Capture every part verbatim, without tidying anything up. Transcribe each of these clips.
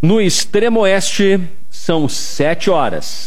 No extremo oeste, são sete horas.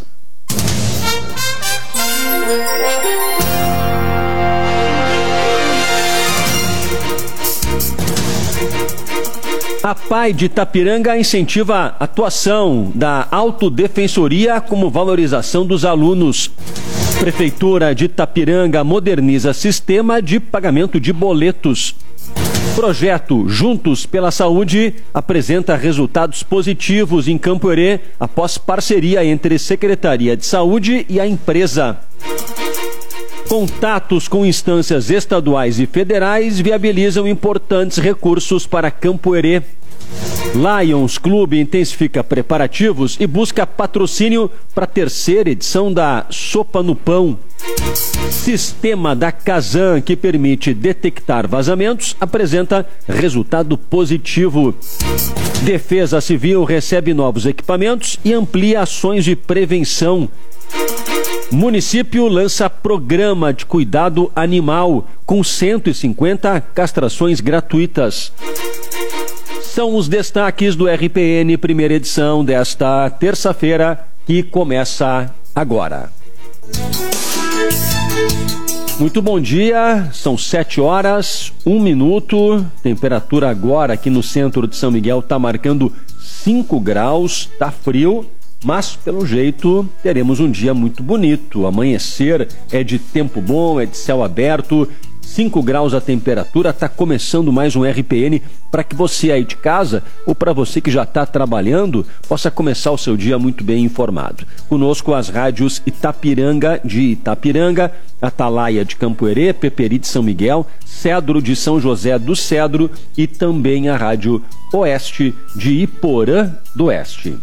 A P A I de Itapiranga incentiva a atuação da Autodefensoria como valorização dos alunos. Prefeitura de Itapiranga moderniza sistema de pagamento de boletos. Projeto Juntos pela Saúde apresenta resultados positivos em Campo Herê após parceria entre Secretaria de Saúde e a empresa. Contatos com instâncias estaduais e federais viabilizam importantes recursos para Campo Herê. Lions Clube intensifica preparativos e busca patrocínio para a terceira edição da Sopa no Pão. Sistema da Casan, que permite detectar vazamentos, apresenta resultado positivo. Defesa Civil recebe novos equipamentos e amplia ações de prevenção. Município lança programa de cuidado animal com cento e cinquenta castrações gratuitas. São os destaques do R P N, primeira edição desta terça-feira, que começa agora. Muito bom dia, são sete horas, um minuto. Temperatura agora aqui no centro de São Miguel está marcando cinco graus, tá frio, mas pelo jeito teremos um dia muito bonito. Amanhecer é de tempo bom, é de céu aberto. cinco graus a temperatura, está começando mais um R P N para que você aí de casa ou para você que já está trabalhando possa começar o seu dia muito bem informado. Conosco as rádios Itapiranga de Itapiranga, Atalaia de Campo Herê, Peperi de São Miguel, Cedro de São José do Cedro e também a rádio Oeste de Iporã do Oeste.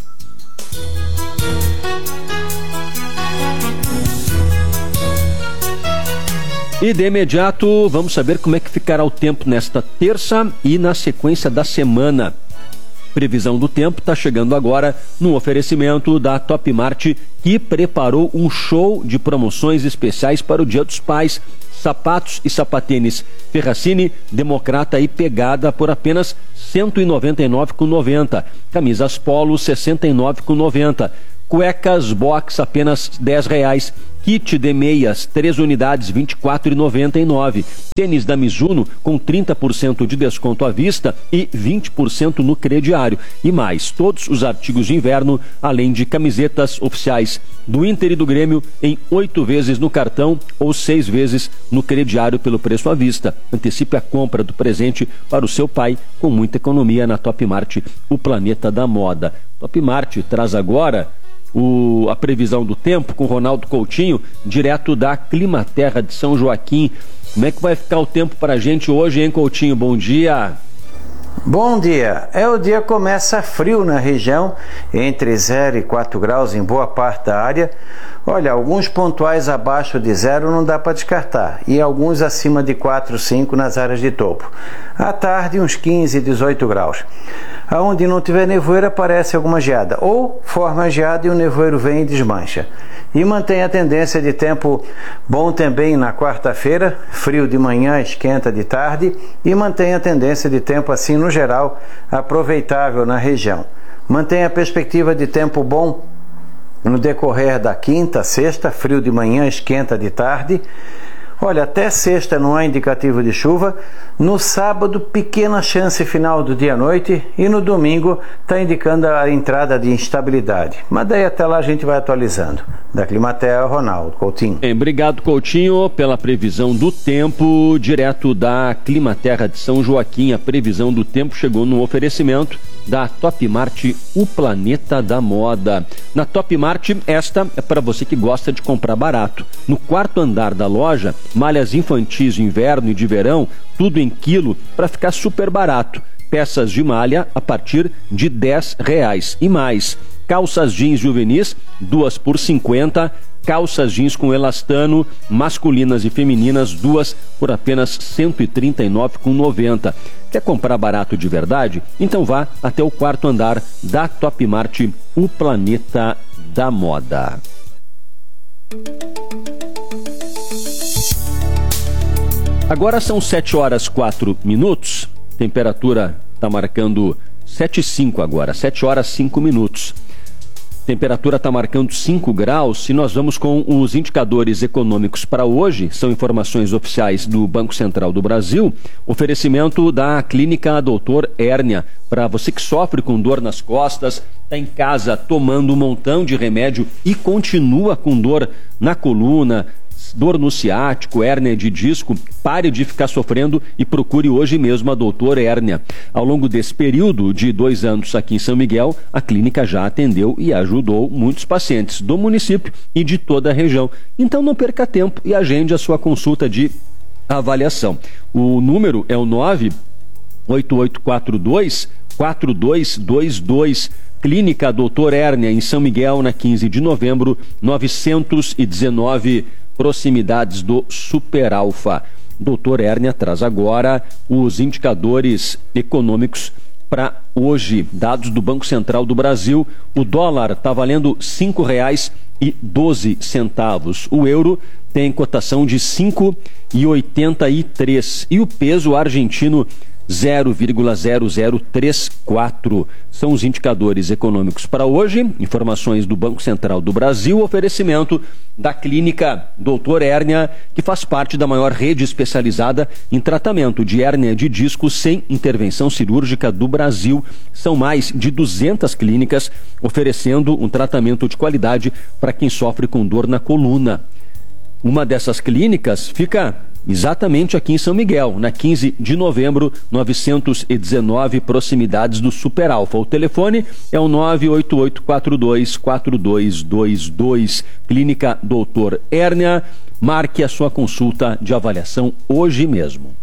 E de imediato vamos saber como é que ficará o tempo nesta terça e na sequência da semana. Previsão do tempo está chegando agora no oferecimento da Top Mart, que preparou um show de promoções especiais para o Dia dos Pais. Sapatos e sapatênis Ferracini, Democrata e Pegada por apenas cento e noventa e nove reais e noventa centavos. Camisas Polo sessenta e nove reais e noventa centavos. Cuecas Box apenas dez reais. Kit de meias, três unidades, vinte e quatro reais e noventa e nove centavos. Tênis da Mizuno com trinta por cento de desconto à vista e vinte por cento no crediário. E mais, todos os artigos de inverno, além de camisetas oficiais do Inter e do Grêmio em oito vezes no cartão ou seis vezes no crediário pelo preço à vista. Antecipe a compra do presente para o seu pai com muita economia na Top Mart, o planeta da moda. Top Mart traz agora O, a previsão do tempo com Ronaldo Coutinho, direto da Climaterra de São Joaquim. Como é que vai ficar o tempo para a gente hoje, hein, Coutinho? Bom dia. Bom dia. É, o dia começa frio na região, entre zero e quatro graus em boa parte da área. Olha, alguns pontuais abaixo de zero não dá para descartar, e alguns acima de quatro, cinco nas áreas de topo. À tarde, uns quinze, dezoito graus. Aonde não tiver nevoeiro, aparece alguma geada, ou forma geada e o nevoeiro vem e desmancha. E mantém a tendência de tempo bom também na quarta-feira, frio de manhã, esquenta de tarde, e mantém a tendência de tempo assim no geral, aproveitável na região. Mantém a perspectiva de tempo bom no decorrer da quinta, sexta, frio de manhã, esquenta de tarde. Olha, até sexta não há indicativo de chuva. No sábado, pequena chance final do dia à noite. E no domingo está indicando a entrada de instabilidade. Mas daí até lá a gente vai atualizando. Da Climaterra, Ronaldo Coutinho. Bem, obrigado, Coutinho, pela previsão do tempo. Direto da Climaterra de São Joaquim, a previsão do tempo chegou no oferecimento da Top Mart, o planeta da moda. Na Top Mart, esta é para você que gosta de comprar barato. No quarto andar da loja, malhas infantis de inverno e de verão, tudo em quilo para ficar super barato. Peças de malha a partir de dez reais. E mais, calças jeans juvenis, duas por cinquenta. Calças jeans com elastano, masculinas e femininas, duas por apenas cento e trinta e nove reais e noventa centavos. Quer comprar barato de verdade? Então vá até o quarto andar da Top Mart, o planeta da moda. Agora são sete horas quatro minutos. Temperatura está marcando sete e cinco agora, sete horas e cinco minutos. Temperatura está marcando cinco graus. E nós vamos com os indicadores econômicos para hoje. São informações oficiais do Banco Central do Brasil. Oferecimento da Clínica Doutor Hérnia. Para você que sofre com dor nas costas, está em casa tomando um montão de remédio e continua com dor na coluna, dor no ciático, hérnia de disco, pare de ficar sofrendo e procure hoje mesmo a Doutor Hérnia. Ao longo desse período de dois anos aqui em São Miguel, a clínica já atendeu e ajudou muitos pacientes do município e de toda a região. Então não perca tempo e agende a sua consulta de avaliação. O número é o nove oito oito quatro dois quatro dois dois dois. Clínica Doutor Hérnia em São Miguel, na quinze de novembro, novecentos e dezenove, proximidades do Super Alfa. Doutor Hérnia traz agora os indicadores econômicos para hoje. Dados do Banco Central do Brasil. O dólar está valendo cinco reais e doze centavos. O euro tem cotação de cinco reais e oitenta e três. E o peso argentino zero vírgula zero zero três quatro. São os indicadores econômicos para hoje. Informações do Banco Central do Brasil. Oferecimento da Clínica Doutor Hérnia, que faz parte da maior rede especializada em tratamento de hérnia de disco sem intervenção cirúrgica do Brasil. São mais de duzentas clínicas oferecendo um tratamento de qualidade para quem sofre com dor na coluna. Uma dessas clínicas fica exatamente aqui em São Miguel, na quinze de novembro, novecentos e dezenove, proximidades do Super Alfa. O telefone é o nove oito oito quatro dois quatro dois dois dois. Clínica Doutor Hérnia. Marque a sua consulta de avaliação hoje mesmo.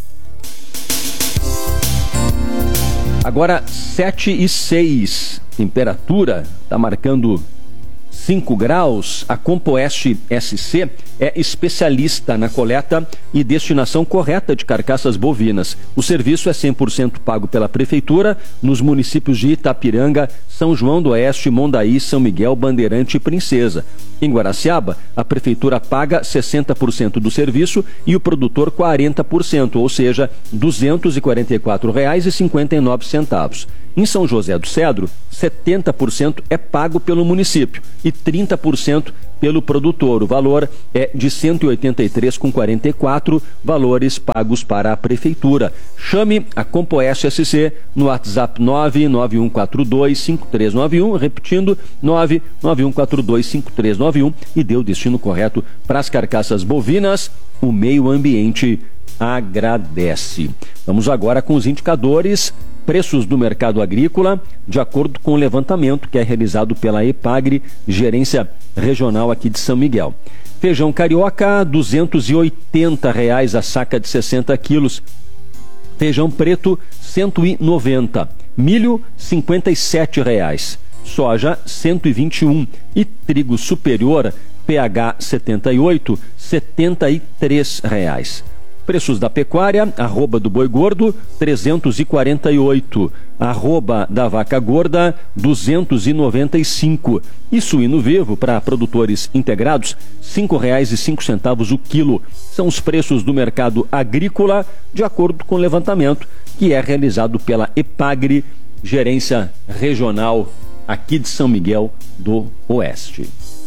Agora, sete e seis. Temperatura está marcando cinco graus. A Compoeste S C é especialista na coleta e destinação correta de carcaças bovinas. O serviço é cem por cento pago pela Prefeitura nos municípios de Itapiranga, São João do Oeste, Mondaí, São Miguel, Bandeirante e Princesa. Em Guaraciaba, a Prefeitura paga sessenta por cento do serviço e o produtor quarenta por cento, ou seja, duzentos e quarenta e quatro reais e cinquenta e nove centavos. Em São José do Cedro, setenta por cento é pago pelo município e trinta por cento pelo produtor. O valor é de cento e oitenta e três reais e quarenta e quatro centavos, valores pagos para a Prefeitura. Chame a Compoeste S C no WhatsApp nove nove um quatro dois cinco três nove um, repetindo nove nove um quatro dois cinco três nove um, e dê o destino correto para as carcaças bovinas. O meio ambiente agradece. Vamos agora com os indicadores. Preços do mercado agrícola, de acordo com o levantamento que é realizado pela EPAGRE, gerência regional aqui de São Miguel. Feijão carioca, duzentos e oitenta reais a saca de sessenta quilos. Feijão preto, cento e noventa. Milho, cinquenta e sete reais. Soja, cento e vinte e um. E trigo superior, P H setenta e oito, setenta e três reais. Preços da pecuária, arroba do boi gordo, trezentos e quarenta e oito. Arroba da vaca gorda, duzentos e noventa e cinco. E suíno vivo, para produtores integrados, cinco reais e cinco centavos o quilo. São os preços do mercado agrícola, de acordo com o levantamento que é realizado pela EPAGRE, gerência regional aqui de São Miguel do Oeste.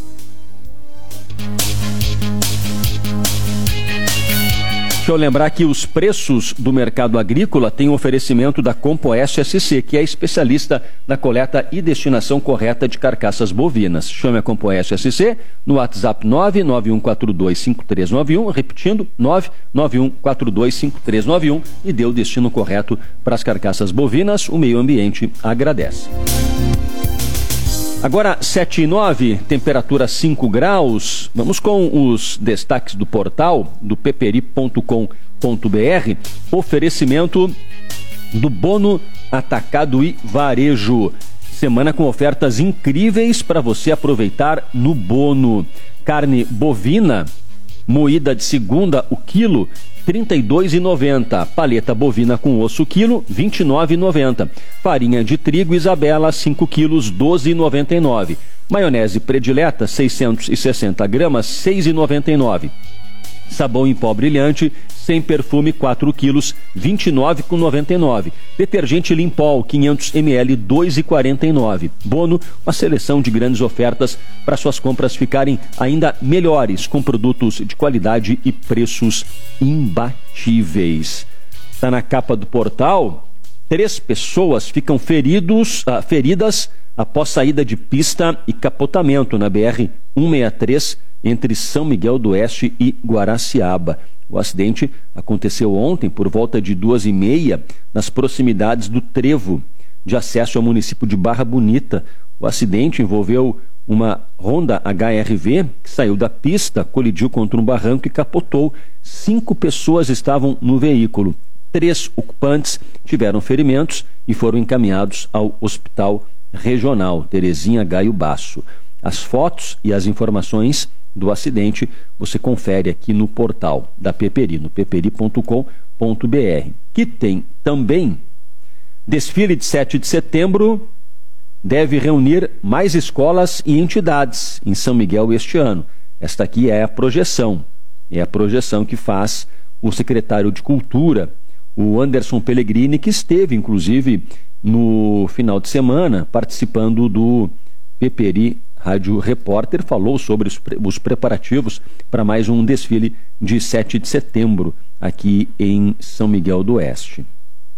Deixa eu lembrar que os preços do mercado agrícola têm oferecimento da Compoeste S C, que é especialista na coleta e destinação correta de carcaças bovinas. Chame a Compoeste S C no WhatsApp nove nove um quatro dois cinco três nove um, repetindo nove nove um quatro dois cinco três nove um, e dê o destino correto para as carcaças bovinas. O meio ambiente agradece. Agora, sete e nove, temperatura cinco graus. Vamos com os destaques do portal do peperi ponto com ponto br. Oferecimento do Bono Atacado e Varejo. Semana com ofertas incríveis para você aproveitar no Bono. Carne bovina moída de segunda o quilo, trinta e dois reais e noventa centavos. Paleta bovina com osso quilo, vinte e nove reais e noventa centavos. Farinha de trigo Isabela, cinco quilos, doze reais e noventa e nove centavos. Maionese predileta, seiscentos e sessenta gramas, seis reais e noventa e nove centavos. Sabão em pó brilhante, sem perfume, quatro quilos, vinte e nove reais e noventa e nove centavos. Detergente Limpol, quinhentos mililitros, dois reais e quarenta e nove centavos. Bono, uma seleção de grandes ofertas para suas compras ficarem ainda melhores, com produtos de qualidade e preços imbatíveis. Está na capa do portal, três pessoas ficam feridos, ah, feridas após saída de pista e capotamento na B R cento e sessenta e três entre São Miguel do Oeste e Guaraciaba. O acidente aconteceu ontem por volta de duas e meia nas proximidades do trevo de acesso ao município de Barra Bonita. O acidente envolveu uma Honda H R V que saiu da pista, colidiu contra um barranco e capotou. Cinco pessoas estavam no veículo. Três ocupantes tiveram ferimentos e foram encaminhados ao Hospital Regional Terezinha Gaio Basso. As fotos e as informações do acidente você confere aqui no portal da Peperi, no peperi ponto com ponto br, que tem também desfile de sete de setembro, deve reunir mais escolas e entidades em São Miguel este ano. Esta aqui é a projeção, é a projeção que faz o secretário de Cultura, o Anderson Pellegrini, que esteve, inclusive, no final de semana, participando do Peperi Rádio Repórter, falou sobre os, pre- os preparativos para mais um desfile de sete de setembro, aqui em São Miguel do Oeste.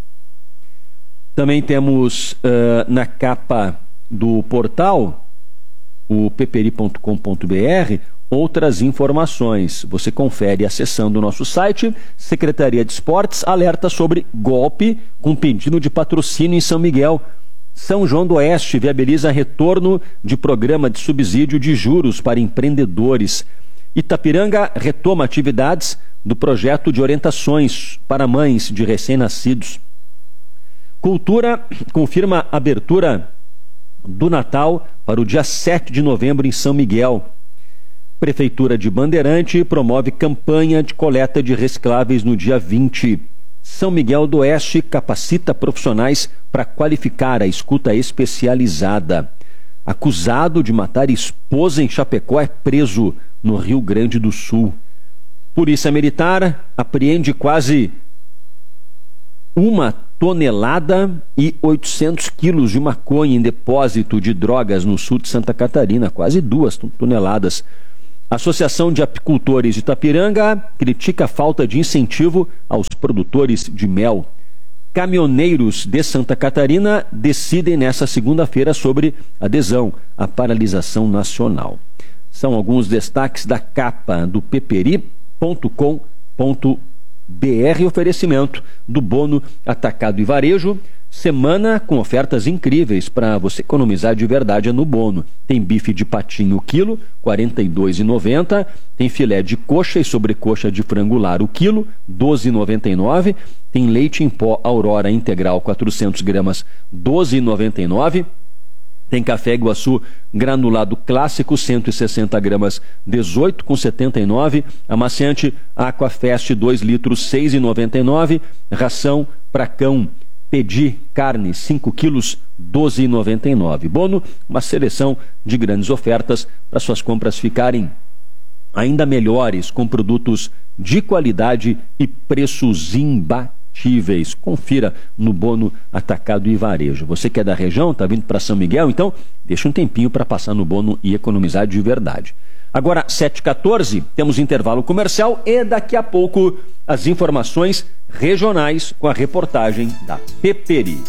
Também temos uh, na capa do portal, o peperi ponto com ponto br, outras informações. Você confere acessando o nosso site. Secretaria de Esportes alerta sobre golpe com pedido de patrocínio em São Miguel. São João do Oeste viabiliza retorno de programa de subsídio de juros para empreendedores. Itapiranga retoma atividades do projeto de orientações para mães de recém-nascidos. Cultura confirma abertura do Natal para o dia sete de novembro em São Miguel. Prefeitura de Bandeirante promove campanha de coleta de recicláveis no dia vinte. São Miguel do Oeste capacita profissionais para qualificar a escuta especializada. Acusado de matar esposa em Chapecó é preso no Rio Grande do Sul. Polícia Militar apreende quase uma tonelada e oitocentos quilos de maconha em depósito de drogas no sul de Santa Catarina, quase duas toneladas. A Associação de Apicultores de Itapiranga critica a falta de incentivo aos produtores de mel. Caminhoneiros de Santa Catarina decidem nesta segunda-feira sobre adesão à paralisação nacional. São alguns destaques da capa do peperi ponto com ponto br, oferecimento do Bono Atacado e Varejo. Semana com ofertas incríveis para você economizar de verdade no Bono. Tem bife de patinho o quilo, quarenta e dois reais e noventa centavos. Tem filé de coxa e sobrecoxa de frango lar o quilo, doze reais e noventa e nove centavos. Tem leite em pó Aurora integral, quatrocentas gramas, doze reais e noventa e nove centavos. Tem café Iguaçu granulado clássico, cento e sessenta gramas, dezoito reais e setenta e nove centavos. Amaciante Aquafest, dois litros, seis reais e noventa e nove centavos. Ração para cão Pedi carne, cinco quilos, doze reais e noventa e nove centavos. Bono, uma seleção de grandes ofertas para suas compras ficarem ainda melhores, com produtos de qualidade e preços imbatíveis. Confira no Bono Atacado e Varejo. Você que é da região, está vindo para São Miguel, então deixa um tempinho para passar no Bono e economizar de verdade. Agora, sete e quatorze, temos intervalo comercial e daqui a pouco as informações regionais com a reportagem da Peperi.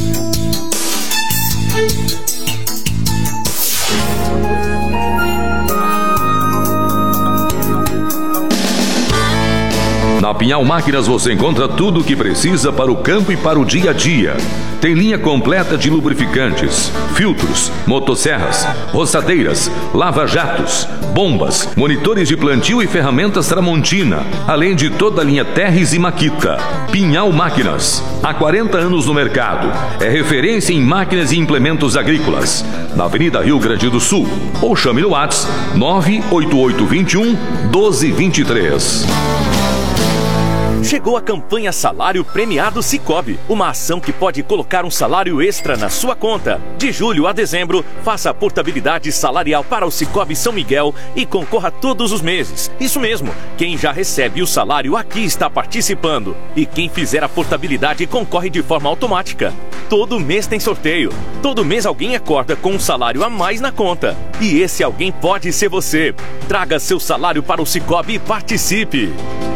Na Pinhal Máquinas você encontra tudo o que precisa para o campo e para o dia a dia. Tem linha completa de lubrificantes, filtros, motosserras, roçadeiras, lava-jatos, bombas, monitores de plantio e ferramentas Tramontina, além de toda a linha Terres e Makita. Pinhal Máquinas, há quarenta anos no mercado. É referência em máquinas e implementos agrícolas. Na Avenida Rio Grande do Sul. Ou chame no WhatsApp nove oito oito dois um, um dois dois três. Chegou a campanha Salário Premiado Sicoob, uma ação que pode colocar um salário extra na sua conta. De julho a dezembro, faça a portabilidade salarial para o Sicoob São Miguel e concorra todos os meses. Isso mesmo, quem já recebe o salário aqui está participando. E quem fizer a portabilidade concorre de forma automática. Todo mês tem sorteio. Todo mês alguém acorda com um salário a mais na conta. E esse alguém pode ser você. Traga seu salário para o Sicoob e participe.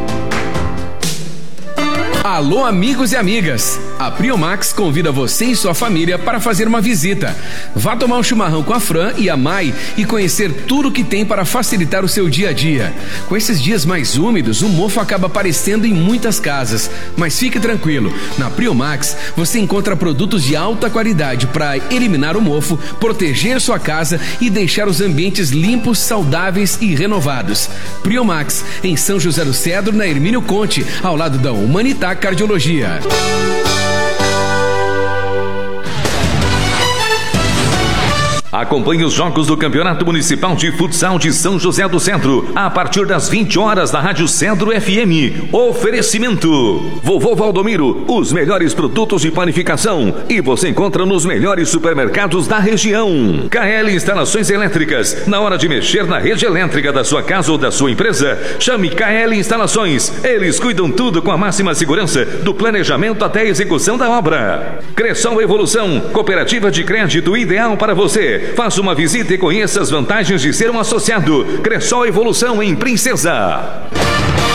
Alô, amigos e amigas! A Priomax convida você e sua família para fazer uma visita. Vá tomar um chimarrão com a Fran e a Mai e conhecer tudo o que tem para facilitar o seu dia a dia. Com esses dias mais úmidos, o mofo acaba aparecendo em muitas casas. Mas fique tranquilo, na Priomax você encontra produtos de alta qualidade para eliminar o mofo, proteger sua casa e deixar os ambientes limpos, saudáveis e renovados. Priomax, em São José do Cedro, na Hermínio Conte, ao lado da Humanitac Cardiologia. Acompanhe os jogos do Campeonato Municipal de Futsal de São José do Centro a partir das vinte horas da Rádio Centro F M. Oferecimento: Vovô Valdomiro, os melhores produtos de panificação e você encontra nos melhores supermercados da região. K L Instalações Elétricas. Na hora de mexer na rede elétrica da sua casa ou da sua empresa, chame K L Instalações. Eles cuidam tudo com a máxima segurança, do planejamento até a execução da obra. Cressol Evolução, cooperativa de crédito ideal para você. Faça uma visita e conheça as vantagens de ser um associado. Cressol Evolução em Princesa.